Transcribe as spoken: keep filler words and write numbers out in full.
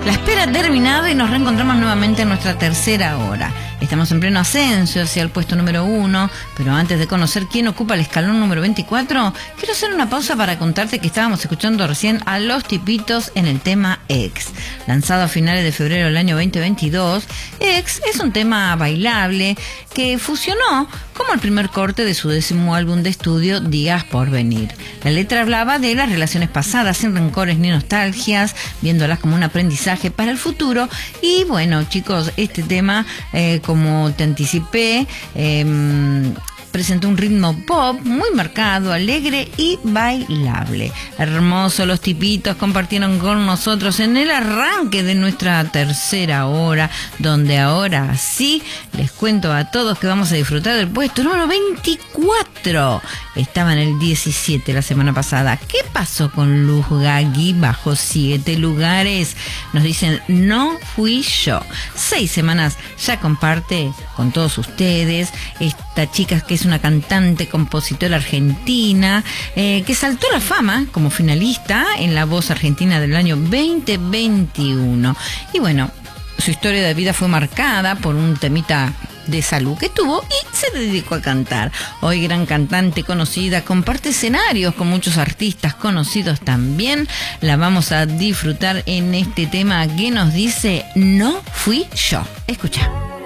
La espera ha terminado y nos reencontramos nuevamente en nuestra tercera hora. Estamos en pleno ascenso hacia el puesto número uno, pero antes de conocer quién ocupa el escalón número veinticuatro, quiero hacer una pausa para contarte que estábamos escuchando recién a Los Tipitos en el tema Ex. Lanzado a finales de febrero del año veinte veintidós, Ex es un tema bailable que fusionó como el primer corte de su décimo álbum de estudio, Días por Venir. La letra hablaba de las relaciones pasadas, sin rencores ni nostalgias, viéndolas como un aprendizaje para el futuro. Y bueno, chicos, este tema, eh, como te anticipé, eh, presentó un ritmo pop muy marcado, alegre y bailable. Hermoso, Los Tipitos compartieron con nosotros en el arranque de nuestra tercera hora, donde ahora sí les cuento a todos que vamos a disfrutar del puesto número veinticuatro. Estaba en el diecisiete la semana pasada. ¿Qué pasó con Luz Gagui? Bajó siete lugares. Nos dicen, no fui yo. Seis semanas ya comparte con todos ustedes esta chica que es una cantante, compositora argentina, eh, que saltó a la fama como finalista en La Voz Argentina del año veinte veintiuno. Y bueno, su historia de vida fue marcada por un temita de salud que tuvo y se dedicó a cantar. Hoy gran cantante conocida, comparte escenarios con muchos artistas conocidos también. La vamos a disfrutar en este tema que nos dice, no fui yo. Escucha.